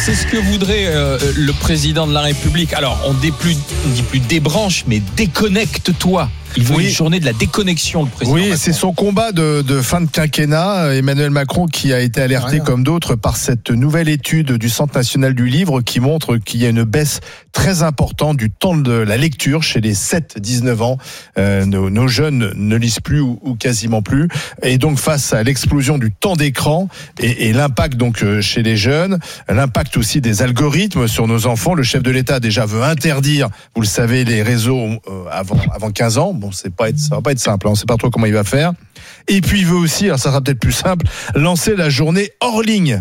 c'est ce que voudrait le président de la République. Alors, on dit plus débranche, mais déconnecte-toi. Il veut une journée de la déconnexion, le président. Oui, Macron. c'est son combat de fin de quinquennat. Emmanuel Macron qui a été alerté comme d'autres par cette nouvelle étude du Centre national du livre qui montre qu'il y a une baisse très importante du temps de la lecture chez les 7-19 ans. Nos jeunes ne lisent plus ou quasiment plus. Et donc face à l'explosion du temps d'écran et l'impact donc chez les jeunes, l'impact aussi des algorithmes sur nos enfants, le chef de l'État déjà veut interdire, vous le savez, les réseaux avant 15 ans. Bon, ça va pas être simple, on ne sait pas trop comment il va faire. Et puis il veut aussi, alors ça sera peut-être plus simple, lancer la journée hors ligne.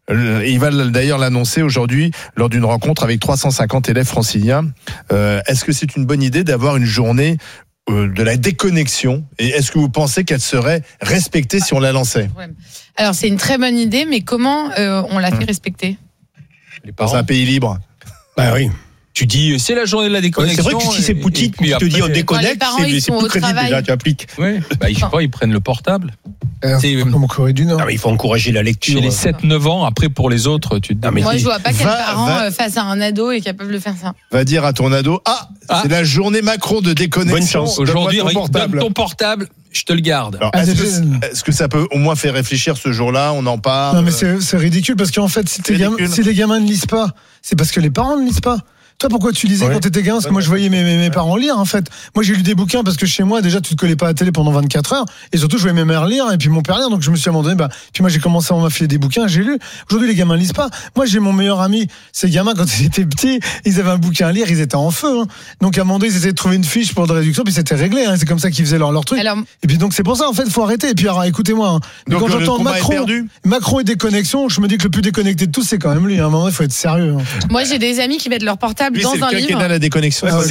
Il va d'ailleurs l'annoncer aujourd'hui lors d'une rencontre avec 350 élèves franciliens. Est-ce que c'est une bonne idée d'avoir une journée de la déconnexion, et est-ce que vous pensez qu'elle serait respectée si on la lançait? Alors c'est une très bonne idée, mais comment on la fait respecter? Dans un pays libre. Bah oui. Tu dis, c'est la journée de la déconnexion. C'est vrai que si c'est Poutine qui te dit on déconnecte, c'est plus crédible déjà, tu appliques. Oui. Bah, je sais pas, ils prennent le portable. C'est comme en Corée du Nord. Ah, mais il faut encourager la lecture. Chez les 7-9 ans, après pour les autres, tu te dis. Moi, je vois pas quel parent face à un ado est capable de faire ça. Va dire à ton ado, c'est la journée Macron de déconnexion. Bonne chance. Aujourd'hui, donne ton portable, je te le garde. Alors, est-ce que ça peut au moins faire réfléchir ce jour-là? On en parle. Non, mais c'est ridicule parce qu'en fait, si les gamins ne lisent pas, c'est parce que les parents ne lisent pas. Toi, pourquoi tu lisais quand t'étais gamin? Parce que moi, je voyais mes parents lire, en fait. Moi, j'ai lu des bouquins parce que chez moi, déjà, tu te collais pas à la télé pendant 24 heures. Et surtout, je voyais mes mères lire et puis mon père lire. Donc, je me suis abandonné. Puis moi, j'ai commencé à m'affiler des bouquins, j'ai lu. Aujourd'hui, les gamins lisent pas. Moi, j'ai mon meilleur ami. Ces gamins, quand ils étaient petits, ils avaient un bouquin à lire, ils étaient en feu. Donc, à un moment donné, ils essayaient de trouver une fiche pour de réduction, puis c'était réglé. C'est comme ça qu'ils faisaient leur truc. Et puis, donc, c'est pour ça, en fait, il faut arrêter. Et puis, alors, écoutez-moi. Donc, quand j'entends Macron et déconnexion, je me dis que le plus déconnecté de tous, c'est quand même lui. À un moment, il faut être sérieux. Moi, j'ai des amis qui mettent leur portable dans un livre. La déconnexion. Attends,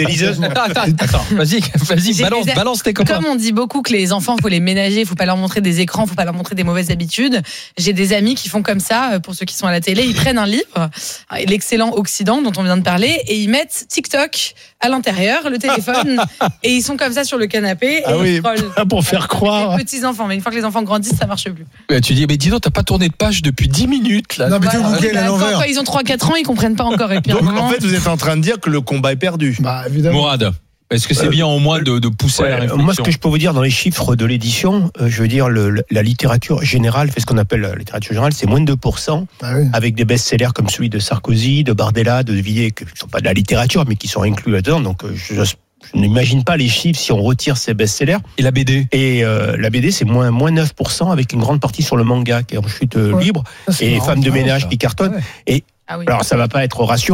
vas-y, balance tes copains. Comme on dit beaucoup que les enfants, faut les ménager, faut pas leur montrer des écrans, faut pas leur montrer des mauvaises habitudes. J'ai des amis qui font comme ça, pour ceux qui sont à la télé, ils prennent un livre, l'excellent Occident dont on vient de parler, et ils mettent TikTok à l'intérieur, le téléphone, et ils sont comme ça sur le canapé, et ils scrollent. Pour faire croire. Les petits enfants, mais une fois que les enfants grandissent, ça marche plus. Tu dis, mais dis donc, t'as pas tourné de page depuis 10 minutes, là. Non, mais t'es à l'envers. Quand ils ont 3-4 ans, ils comprennent pas encore. Et puis donc, en fait, vous êtes en train de dire que le combat est perdu. Bah, évidemment. Mourad, est-ce que c'est bien au moins de pousser à la réflexion? Moi, ce que je peux vous dire dans les chiffres de l'édition, je veux dire, la littérature générale, fait ce qu'on appelle la littérature générale, c'est moins de 2%, avec des best-sellers comme celui de Sarkozy, de Bardella, de Villiers, qui ne sont pas de la littérature, mais qui sont inclus là-dedans. Donc, je n'imagine pas les chiffres si on retire ces best-sellers. Et la BD? Et la BD, c'est moins 9%, avec une grande partie sur le manga, qui est en chute libre, et femmes de ménage qui cartonnent. Et alors, ça va pas être rassurant.